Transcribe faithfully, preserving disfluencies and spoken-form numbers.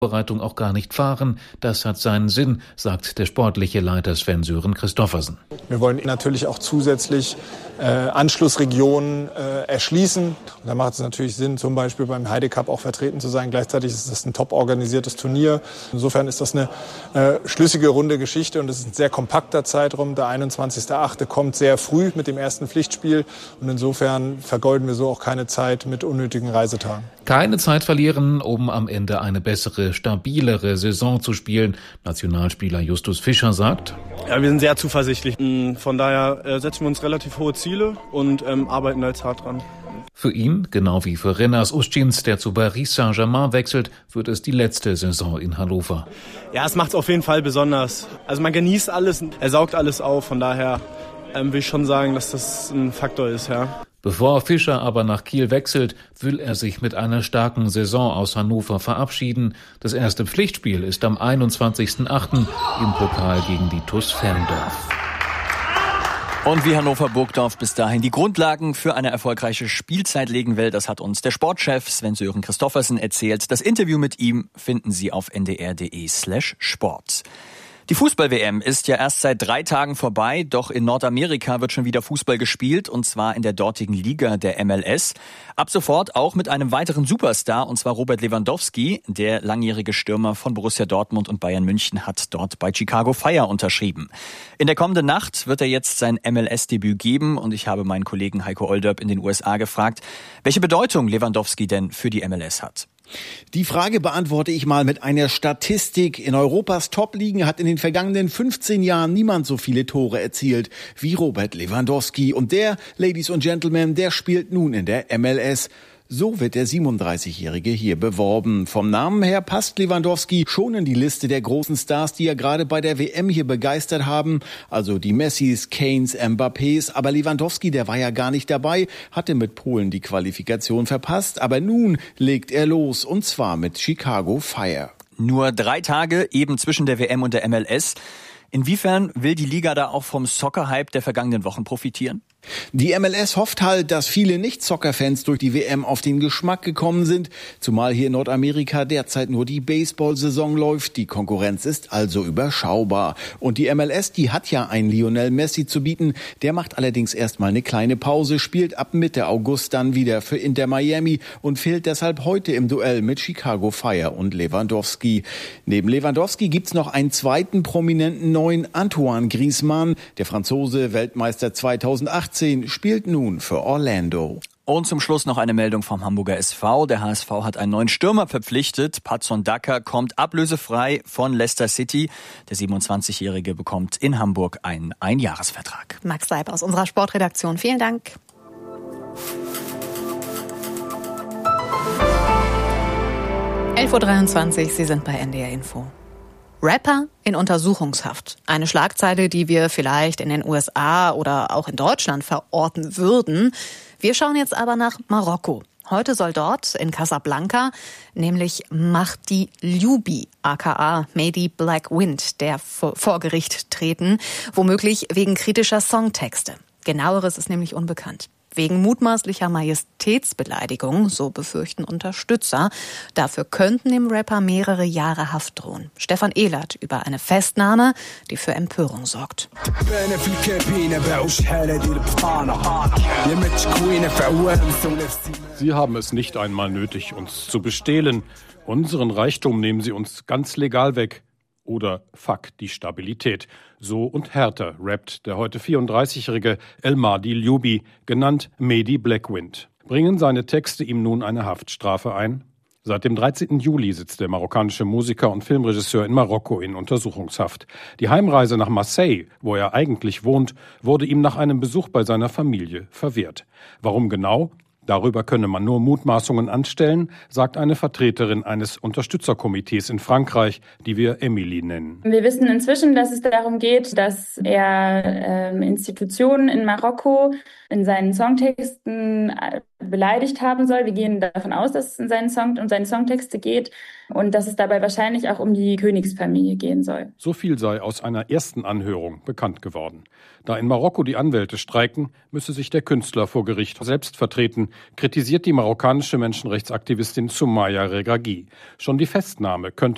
Vorbereitung auch gar nicht fahren. Das hat seinen Sinn, sagt der sportliche Leiter Sven-Sören Christoffersen. Wir wollen natürlich auch zusätzlich äh, Anschlussregionen äh, erschließen. Und da macht es natürlich Sinn, zum Beispiel beim Heide Cup auch vertreten zu sein. Gleichzeitig ist das ein top organisiertes Turnier. Insofern ist das eine äh, schlüssige, runde Geschichte und es ist ein sehr kompakter Zeitraum. Der einundzwanzigster achte kommt sehr früh mit dem ersten Pflichtspiel und insofern vergeuden wir so auch keine Zeit mit unnötigen Reisetagen. Keine Zeit verlieren, um am Ende eine bessere, stabilere Saison zu spielen. Nationalspieler Justus Fischer sagt: Ja, wir sind sehr zuversichtlich. Von daher äh, setzen wir uns relativ hohe Ziele und ähm, arbeiten da jetzt hart dran. Für ihn, genau wie für Renas Ustjins, der zu Paris Saint-Germain wechselt, wird es die letzte Saison in Hannover. Ja, es macht es auf jeden Fall besonders. Also man genießt alles, er saugt alles auf. Von daher ähm, will ich schon sagen, dass das ein Faktor ist, ja. Bevor Fischer aber nach Kiel wechselt, will er sich mit einer starken Saison aus Hannover verabschieden. Das erste Pflichtspiel ist am einundzwanzigsten achten im Pokal gegen die T U S Ferndorf. Und wie Hannover Burgdorf bis dahin die Grundlagen für eine erfolgreiche Spielzeit legen will, das hat uns der Sportchef Sven-Sören Christoffersen erzählt. Das Interview mit ihm finden Sie auf ndr.de slash Sport. Die Fußball-W M ist ja erst seit drei Tagen vorbei, doch in Nordamerika wird schon wieder Fußball gespielt, und zwar in der dortigen Liga der M L S. Ab sofort auch mit einem weiteren Superstar, und zwar Robert Lewandowski. Der langjährige Stürmer von Borussia Dortmund und Bayern München hat dort bei Chicago Fire unterschrieben. In der kommenden Nacht wird er jetzt sein M L S-Debüt geben, und ich habe meinen Kollegen Heiko Olderb in den U S A gefragt, welche Bedeutung Lewandowski denn für die M L S hat. Die Frage beantworte ich mal mit einer Statistik. In Europas Top-Ligen hat in den vergangenen fünfzehn Jahren niemand so viele Tore erzielt wie Robert Lewandowski. Und der, Ladies und Gentlemen, der spielt nun in der M L S. So wird der siebenunddreißigjährige hier beworben. Vom Namen her passt Lewandowski schon in die Liste der großen Stars, die ja gerade bei der W M hier begeistert haben. Also die Messis, Kanes, Mbappés. Aber Lewandowski, der war ja gar nicht dabei, hatte mit Polen die Qualifikation verpasst. Aber nun legt er los, und zwar mit Chicago Fire. Nur drei Tage eben zwischen der W M und der M L S. Inwiefern will die Liga da auch vom Soccer-Hype der vergangenen Wochen profitieren? Die M L S hofft halt, dass viele Nicht-Soccer-Fans durch die W M auf den Geschmack gekommen sind, zumal hier in Nordamerika derzeit nur die Baseball-Saison läuft. Die Konkurrenz ist also überschaubar. Und die M L S, die hat ja einen Lionel Messi zu bieten. Der macht allerdings erstmal eine kleine Pause, spielt ab Mitte August dann wieder für Inter Miami und fehlt deshalb heute im Duell mit Chicago Fire und Lewandowski. Neben Lewandowski gibt's noch einen zweiten prominenten neuen, Antoine Griezmann. Der Franzose, Weltmeister zweitausendachtzehn, spielt nun für Orlando. Und zum Schluss noch eine Meldung vom Hamburger S V. Der H S V hat einen neuen Stürmer verpflichtet. Patson Daka kommt ablösefrei von Leicester City. Der siebenundzwanzigjährige bekommt in Hamburg einen Einjahresvertrag. Max Seib aus unserer Sportredaktion. Vielen Dank. elf Uhr dreiundzwanzig, Sie sind bei N D R Info. Rapper in Untersuchungshaft. Eine Schlagzeile, die wir vielleicht in den U S A oder auch in Deutschland verorten würden. Wir schauen jetzt aber nach Marokko. Heute soll dort in Casablanca nämlich Mahdi Loubi, aka Mehdi Black Wind, der vor Gericht treten, womöglich wegen kritischer Songtexte. Genaueres ist nämlich unbekannt. Wegen mutmaßlicher Majestätsbeleidigung, so befürchten Unterstützer. Dafür könnten dem Rapper mehrere Jahre Haft drohen. Stefan Ehlert über eine Festnahme, die für Empörung sorgt. Sie haben es nicht einmal nötig, uns zu bestehlen. Unseren Reichtum nehmen sie uns ganz legal weg. Oder fuck die Stabilität. So und härter rappt der heute vierunddreißigjährige El Mahdi Loubi, genannt Mehdi Black Wind. Bringen seine Texte ihm nun eine Haftstrafe ein? Seit dem dreizehnten Juli sitzt der marokkanische Musiker und Filmregisseur in Marokko in Untersuchungshaft. Die Heimreise nach Marseille, wo er eigentlich wohnt, wurde ihm nach einem Besuch bei seiner Familie verwehrt. Warum genau? Darüber könne man nur Mutmaßungen anstellen, sagt eine Vertreterin eines Unterstützerkomitees in Frankreich, die wir Emily nennen. Wir wissen inzwischen, dass es darum geht, dass er äh, Institutionen in Marokko in seinen Songtexten äh, beleidigt haben soll. Wir gehen davon aus, dass es in seinen Song, um seine Songtexte geht und dass es dabei wahrscheinlich auch um die Königsfamilie gehen soll. So viel sei aus einer ersten Anhörung bekannt geworden. Da in Marokko die Anwälte streiken, müsse sich der Künstler vor Gericht selbst vertreten, kritisiert die marokkanische Menschenrechtsaktivistin Soumaya Regragui. Schon die Festnahme könnte